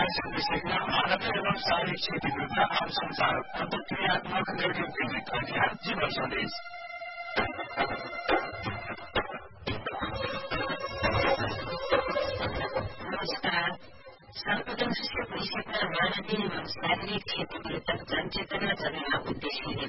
विकासको विषयमा मानवीय एवं शारीरिक क्षति विरुद्ध आम संचार अन्तर्क्रियात्मक रेडियो केन्द्रित अभियान जीवन सन्देश। नमस्कार। सर्वदोषीय परिषदमा मानवीय एवं शारीरिक क्षति विरुद्ध जनचेतना जगाउन उद्देश्यले